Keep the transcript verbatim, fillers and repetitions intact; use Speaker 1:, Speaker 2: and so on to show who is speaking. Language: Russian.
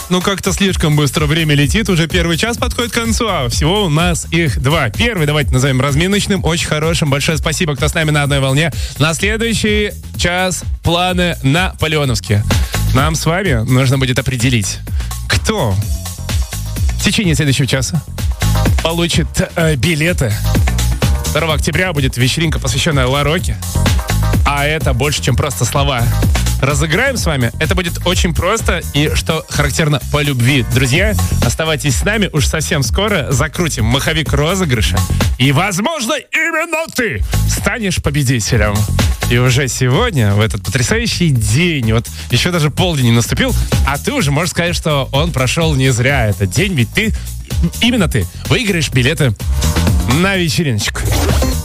Speaker 1: Ну, как-то слишком быстро время летит. Уже первый час подходит к концу, а всего у нас их два. Первый давайте назовем разминочным, очень хорошим. Большое спасибо, кто с нами на одной волне. На следующий час планы наполеоновские. Нам с вами нужно будет определить, кто в течение следующего часа получит э, билеты. второго октября будет вечеринка, посвященная Лароке. А это больше, чем просто слова. Разыграем с вами. Это будет очень просто и, что характерно, по любви. Друзья, оставайтесь с нами. Уж совсем скоро закрутим маховик розыгрыша. И, возможно, именно ты станешь победителем. И уже сегодня, в этот потрясающий день, вот еще даже полдень не наступил, а ты уже можешь сказать, что он прошел не зря этот день, ведь ты, именно ты, выиграешь билеты на вечериночку.